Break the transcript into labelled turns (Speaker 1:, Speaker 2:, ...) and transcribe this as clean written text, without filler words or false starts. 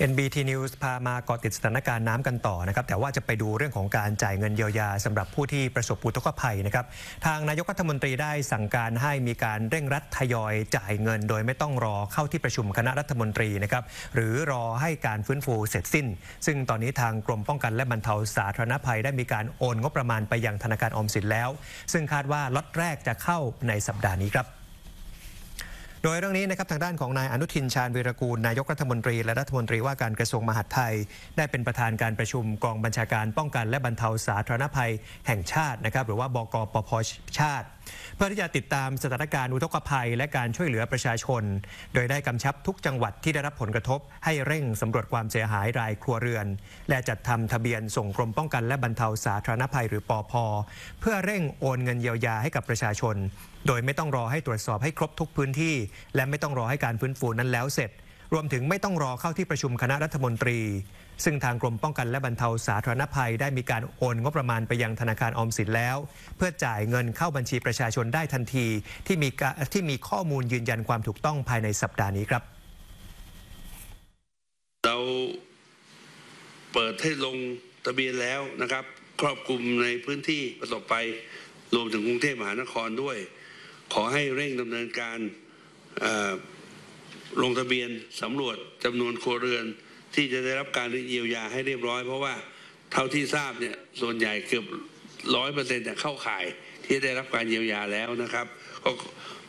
Speaker 1: NBT News พามาเกาะติดสถานการณ์น้ำกันต่อนะครับแต่ว่าจะไปดูเรื่องของการจ่ายเงินเยียวยาสำหรับผู้ที่ประสบอุทกภัยนะครับทางนายกรัฐมนตรีได้สั่งการให้มีการเร่งรัดทยอยจ่ายเงินโดยไม่ต้องรอเข้าที่ประชุมคณะรัฐมนตรีนะครับหรือรอให้การฟื้นฟูเสร็จสิ้นซึ่งตอนนี้ทางกรมป้องกันและบรรเทาสาธารณภัยได้มีการโอนงบประมาณไปยังธนาคารออมสินแล้วซึ่งคาดว่าล็อตแรกจะเข้าในสัปดาห์นี้ครับโดยเรื่องนี้นะครับทางด้านของนายอนุทินชาญวีรกูลนายกรัฐมนตรีและรัฐมนตรีว่าการกระทรวงมหาดไทยได้เป็นประธานการประชุมกองบัญชาการป้องกันและบรรเทาสาธารณภัยแห่งชาตินะครับหรือว่าบกปภ.ชาติเพื่อที่จะติดตามสถานการณ์อุทกภัยและการช่วยเหลือประชาชนโดยได้กำชับทุกจังหวัดที่ได้รับผลกระทบให้เร่งสำรวจความเสียหายรายครัวเรือนและจัดทำทะเบียนส่งกรมป้องกันและบรรเทาสาธารณภัยหรือปภ.เพื่อเร่งโอนเงินเยียวยาให้กับประชาชนโดยไม่ต้องรอให้ตรวจสอบให้ครบทุกพื้นที่และไม่ต้องรอให้การฟื้นฟูนั้นแล้วเสร็จรวมถึงไม่ต้องรอเข้าที่ประชุมคณะรัฐมนตรีซึ่งทางกรมป้องกันและบรรเทาสาธารณภัยได้มีการโอนงบประมาณไปยังธนาคารออมสินแล้วเพื่อจ่ายเงินเข้าบัญชีประชาชนได้ทันทีที่มีข้อมูลยืนยันความถูกต้องภายในสัปดาห์นี้ครับ
Speaker 2: เราเปิดให้ลงทะเบียนแล้วนะครับครอบคลุมในพื้นที่ประสบภัยรวมถึงกรุงเทพมหานครด้วยขอให้เร่งดำเนินการลงทะเบียนสำรวจจำนวนครัวเรือนที่จะได้รับการเยียวยาให้เรียบร้อยเพราะว่าเท่าที่ทราบเนี่ยส่วนใหญ่เกือบ100%เข้าข่ายที่ได้รับการเยียวยาแล้วนะครับก็